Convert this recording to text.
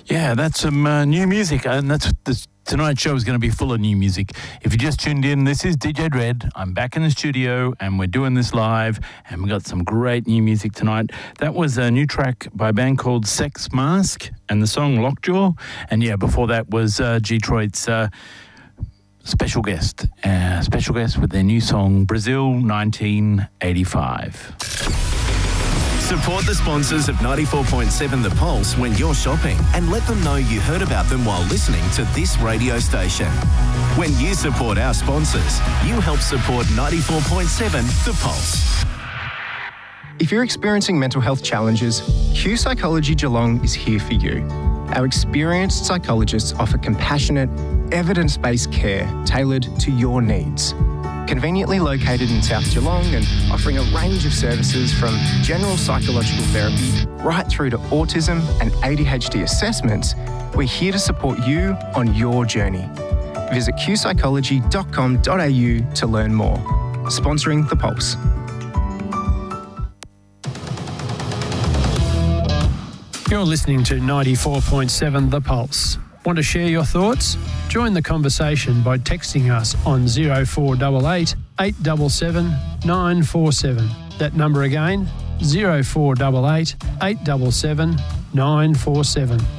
Yeah, that's some new music, and tonight's show is going to be full of new music. If you just tuned in, this is DJ Dread. I'm back in the studio, and we're doing this live, and we got some great new music tonight. That was a new track by a band called Sex Mask, and the song Lockjaw. And yeah, before that was Detroit's special guest with their new song Brazil 1985. Support the sponsors of 94.7 The Pulse when you're shopping and let them know you heard about them while listening to this radio station. When you support our sponsors, you help support 94.7 The Pulse. If you're experiencing mental health challenges, Q Psychology Geelong is here for you. Our experienced psychologists offer compassionate, evidence-based care tailored to your needs. Conveniently located in South Geelong and offering a range of services from general psychological therapy right through to autism and ADHD assessments, we're here to support you on your journey. Visit qpsychology.com.au to learn more. Sponsoring The Pulse. You're listening to 94.7 The Pulse. Want to share your thoughts? Join the conversation by texting us on 0488 877 947. That number again, 0488 877 947.